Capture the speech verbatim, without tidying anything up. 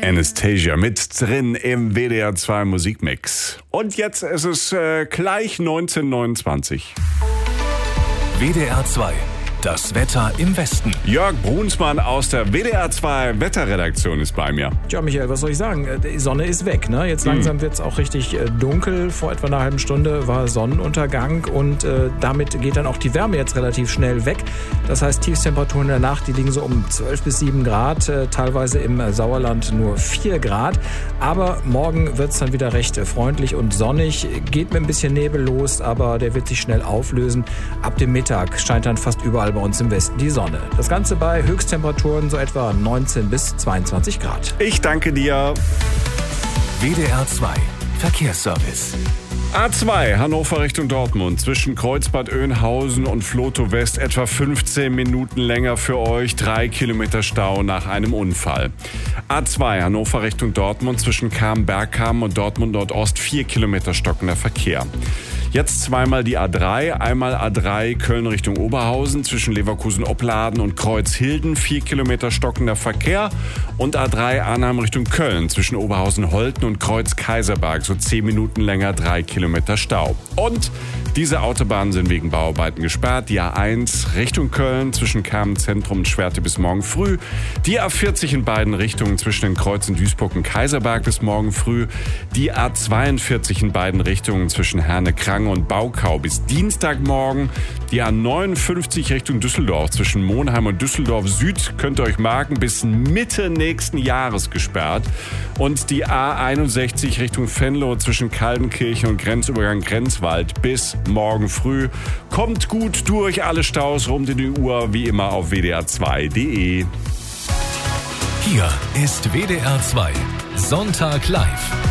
Anastasia mit drin im W D R zwei Musikmix. Und jetzt ist es äh, gleich neunzehn Uhr neunundzwanzig. W D R zwei. Das Wetter im Westen. Jörg Brunsmann aus der W D R zwei Wetterredaktion ist bei mir. Tja, Michael, was soll ich sagen? Die Sonne ist weg, ne? Jetzt langsam mhm. wird es auch richtig äh, dunkel. Vor etwa einer halben Stunde war Sonnenuntergang und äh, damit geht dann auch die Wärme jetzt relativ schnell weg. Das heißt, Tiefstemperaturen in der Nacht, die liegen so um zwölf bis sieben Grad, äh, teilweise im Sauerland nur vier Grad. Aber morgen wird es dann wieder recht äh, freundlich und sonnig. Geht mit ein bisschen Nebel los, aber der wird sich schnell auflösen. Ab dem Mittag scheint dann fast überall bei uns im Westen die Sonne. Das Ganze bei Höchsttemperaturen so etwa neunzehn bis zweiundzwanzig Grad. Ich danke dir. W D R zwei Verkehrsservice. A zwei Hannover Richtung Dortmund zwischen Kreuzbad Oeynhausen und Flotow West etwa fünfzehn Minuten länger für euch, drei Kilometer Stau nach einem Unfall. A zwei Hannover Richtung Dortmund zwischen Kamm-Bergkamm und Dortmund Nordost vier Kilometer stockender Verkehr. Jetzt zweimal die A drei, einmal A drei Köln Richtung Oberhausen zwischen Leverkusen-Opladen und Kreuzhilden, vier Kilometer stockender Verkehr und A drei Arnhem Richtung Köln zwischen Oberhausen-Holten und Kreuz-Kaiserberg, so zehn Minuten länger, drei Kilometer Stau. Und diese Autobahnen sind wegen Bauarbeiten gesperrt. Die A eins Richtung Köln zwischen Kärnten-Zentrum und Schwerte bis morgen früh. Die A vierzig in beiden Richtungen zwischen den Kreuzen Duisburg und Kaiserberg bis morgen früh. Die A zweiundvierzig in beiden Richtungen zwischen Herne-Krange und Baukau bis Dienstagmorgen. Die A neunundfünfzig Richtung Düsseldorf zwischen Monheim und Düsseldorf Süd könnt ihr euch merken, bis Mitte nächsten Jahres gesperrt. Und die A einundsechzig Richtung Venlo zwischen Kaldenkirchen und Grenzübergang Grenzwald bis morgen früh. Kommt gut durch alle Staus rund in die Uhr, wie immer auf w d r zwei punkt d e. Hier ist W D R zwei Sonntag live.